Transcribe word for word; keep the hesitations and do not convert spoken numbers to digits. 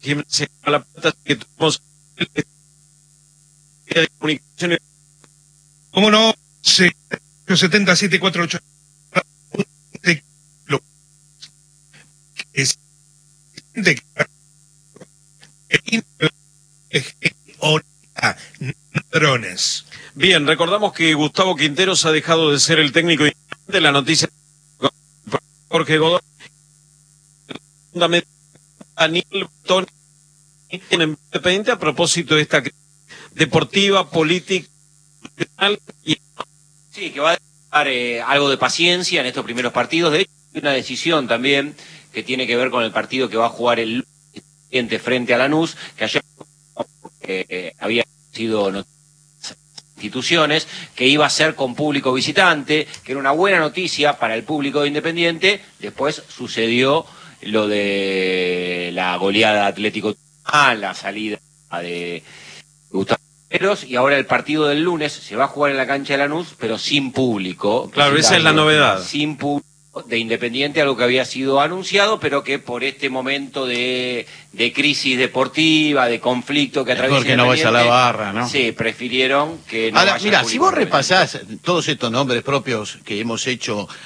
Gimnasia de La Plata, que tuvimos de comunicaciones. ¿Cómo no? Sí, setenta y siete cuarenta y ocho. Es de drones. Bien, recordamos que Gustavo Quinteros ha dejado de ser el técnico de la noticia. Jorge Godoy, Daniel Tony, independiente a propósito de esta deportiva, política y... Sí, que va a dar eh, algo de paciencia en estos primeros partidos. De hecho, hay una decisión también que tiene que ver con el partido que va a jugar el lunes frente a Lanús, que ayer eh, había sido noticia instituciones, que iba a ser con público visitante, que era una buena noticia para el público de Independiente. Después sucedió lo de la goleada Atlético, la salida de Gustavo Quinteros, y ahora el partido del lunes se va a jugar en la cancha de Lanús, pero sin público. Claro, esa es la novedad. Sin público de Independiente, algo que había sido anunciado, pero que por este momento de, de crisis deportiva, de conflicto que atraviesa Mejor que no vaya a la barra, ¿no? Sí, prefirieron que no Ahora, vaya mira, público si vos Independiente. repasás todos estos nombres propios que hemos hecho